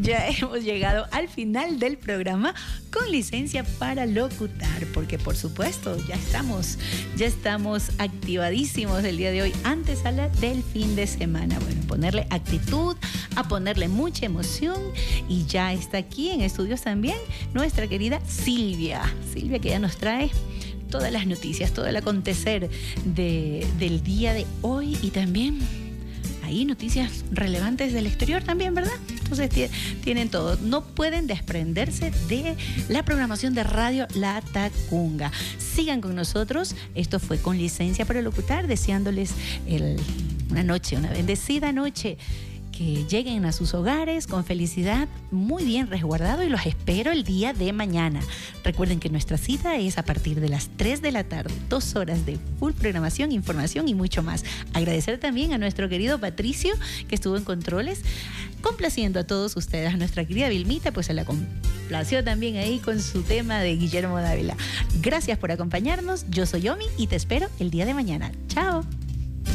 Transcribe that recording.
Ya hemos llegado al final del programa con licencia para locutar, porque por supuesto ya estamos activadísimos el día de hoy, antesala del fin de semana. Bueno, ponerle actitud, a ponerle mucha emoción, y ya está aquí en estudios también nuestra querida Silvia, que ya nos trae todas las noticias, todo el acontecer del día de hoy, y también hay noticias relevantes del exterior también, ¿verdad? Entonces tienen todo. No pueden desprenderse de la programación de Radio La Tacunga. Sigan con nosotros. Esto fue Con Licencia para Locutar, deseándoles una bendecida noche. Que lleguen a sus hogares con felicidad, muy bien resguardado, y los espero el día de mañana. Recuerden que nuestra cita es a partir de las 3 de la tarde, 2 horas de full programación, información y mucho más. Agradecer también a nuestro querido Patricio, que estuvo en controles, complaciendo a todos ustedes. A nuestra querida Vilmita, pues se la complació también ahí con su tema de Guillermo Dávila. Gracias por acompañarnos. Yo soy Yomi y te espero el día de mañana. Chao.